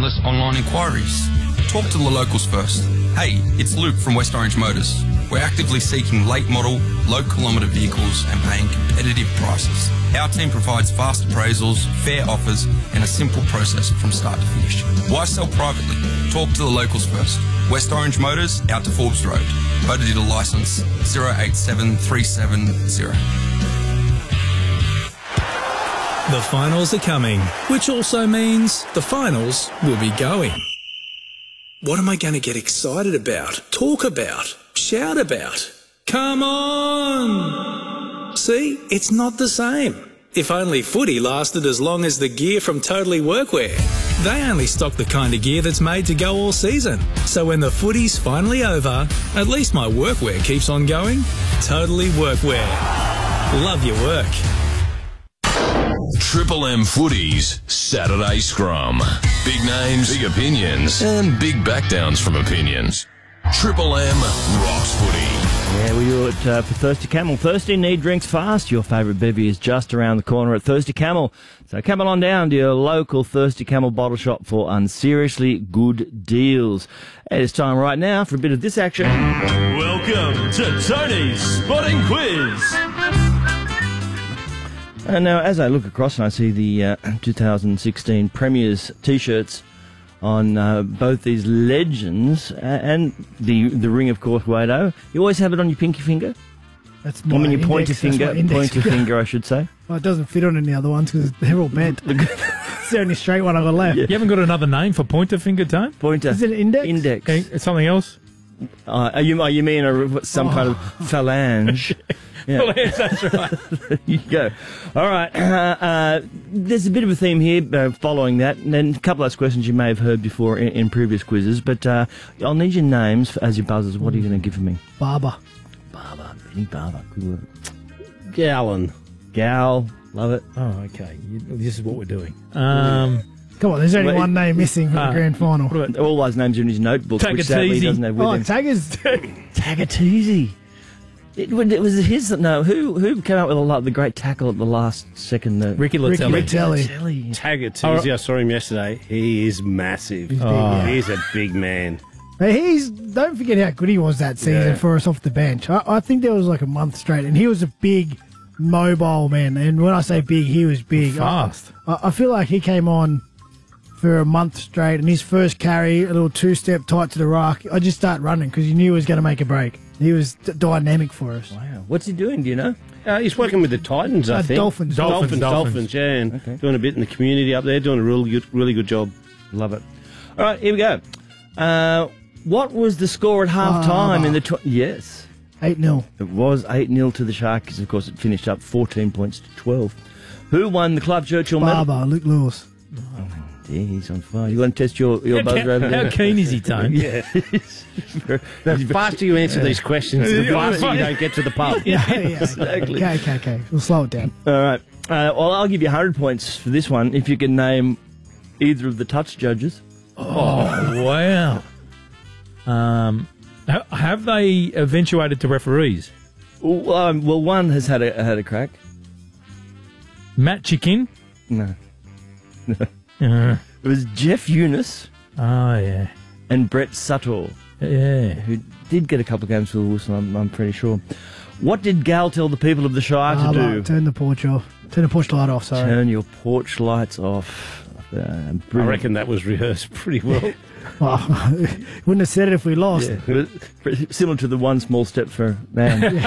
wireless online inquiries. Talk to the locals first. Hey, it's Luke from West Orange Motors. We're actively seeking late model, low kilometre vehicles and paying competitive prices. Our team provides fast appraisals, fair offers and a simple process from start to finish. Why sell privately? Talk to the locals first. West Orange Motors, out to Forbes Road. Motor dealer licence 087370. The finals are coming, which also means the finals will be going. What am I going to get excited about, talk about, shout about? Come on! See, it's not the same. If only footy lasted as long as the gear from Totally Workwear. They only stock the kind of gear that's made to go all season. So when the footy's finally over, at least my workwear keeps on going. Totally Workwear. Love your work. Triple M Footy's Saturday Scrum. Big names, big opinions, and big backdowns from opinions. Triple M rocks footy. Yeah, we do it for Thirsty Camel. Thirsty, need drinks fast. Your favourite bevy is just around the corner at Thirsty Camel. So come on down to your local Thirsty Camel bottle shop for unseriously good deals. And it's time right now for a bit of this action. Welcome to Tony's Spotting Quiz. And now, as I look across and I see the 2016 Premiers T-shirts on both these legends and the ring of Corcuado, you always have it on your pinky finger? That's my your index, pointer finger. that's my index Pointer finger, I should say. Well, it doesn't fit on any other ones because they're all bent. It's the only straight one I've got left. Yeah. You haven't got another name for pointer finger, Tone? Pointer. Is it an index? Index. It's something else? You mean some kind of phalange? Yeah. Well, yes, that's right. There you go. All right. There's a bit of a theme here following that, and then a couple of questions you may have heard before in previous quizzes, but I'll need your names as your buzzers. What are you going to give me? Barber. Barber. Benny Barber. Good word. Gallon. Gal. Love it. Oh, okay. This is what we're doing. Come on, there's only one name missing from the grand final. All those names are in his notebook, which sadly he doesn't have with him. Taggers. Tagatese. It was his. No, who came out with the great tackle at the last second? Ricky Latelli. Tagatese, I saw him yesterday. He is massive. He's a big man. Don't forget how good he was that season for us off the bench. I think there was like a month straight, and he was a big, mobile man. And when I say big, he was big. Fast. I feel like he came on for a month straight, and his first carry, a little two-step tight to the rock, I just start running because you knew he was going to make a break. He was dynamic for us. Wow. What's he doing, do you know? He's working with the Titans, I think. Dolphins, yeah, and doing a bit in the community up there, doing a really good job. Love it. All right, here we go. What was the score at half-time in the... Yes. 8-0. It was 8-0 to the Sharkies. Of course, it finished up 14 points to 12. Who won the Club Churchill medal? Barber, Luke Lewis. Yeah, he's on fire. You want to test your buzzer over there? How keen is he, Tone? Yeah. The faster you answer these questions, the faster you don't get to the pub. Yeah. Exactly. Okay. We'll slow it down. All right. Well, I'll give you 100 points for this one if you can name either of the touch judges. Oh, wow. Have they eventuated to referees? Well, one has had a crack. Matt Chicken? No. It was Jeff Eunice. Oh, yeah. And Brett Suttor. Yeah. Who did get a couple of games for the Wilson, I'm pretty sure. What did Gal tell the people of the Shire to do? Turn the porch off. Turn the porch light off, sorry. Turn your porch lights off. I reckon that was rehearsed pretty well. Wouldn't have said it if we lost. Yeah, similar to the one small step for man.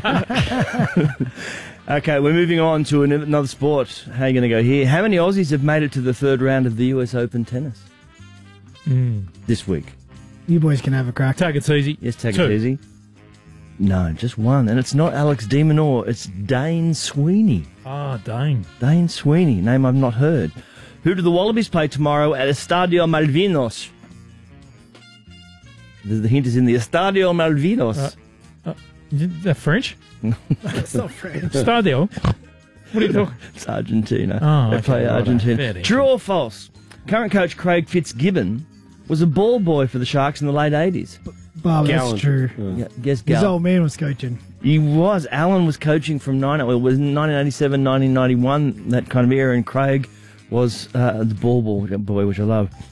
Okay, we're moving on to another sport. How are you going to go here? How many Aussies have made it to the third round of the US Open tennis this week? You boys can have a crack. Tagatese. Yes, Tagatese. No, just one. And it's not Alex de Minaur, it's Dane Sweeney. Oh, Dane. Dane Sweeney, name I've not heard. Who do the Wallabies play tomorrow at Estadio Malvinos? The hint is in the Estadio Malvinos. Is that French? That's not French. Stadio? What are you talking? It's Argentina. Oh, they play Argentina. True or false? Current coach Craig Fitzgibbon was a ball boy for the Sharks in the late 80s. Bob, that's true. Yeah, guess His Gal. old man was coaching. He was. Alan was coaching from 1987, 1991, that kind of era, and Craig was the ball boy, which I love.